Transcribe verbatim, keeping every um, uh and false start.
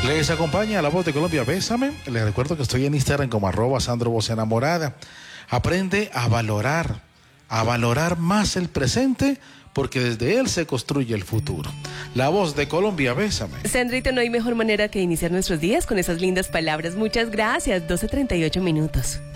Les acompaña la voz de Colombia, Bésame. Les recuerdo que estoy en Instagram como arroba Sandro Voz Enamorada. Aprende a valorar, a valorar más el presente, porque desde él se construye el futuro. La voz de Colombia, Bésame. Sandrito, no hay mejor manera que iniciar nuestros días con esas lindas palabras. Muchas gracias. doce treinta y ocho minutos.